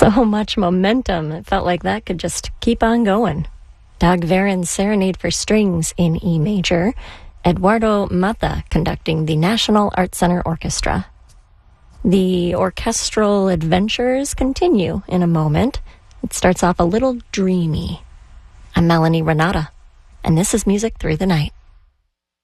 So much momentum. It felt like that could just keep on going. Dag Veren's Serenade for Strings in E major. Eduardo Mata conducting the National Art Center Orchestra. The orchestral adventures continue in a moment. It starts off a little dreamy. I'm Melanie Renata, and this is Music Through the Night.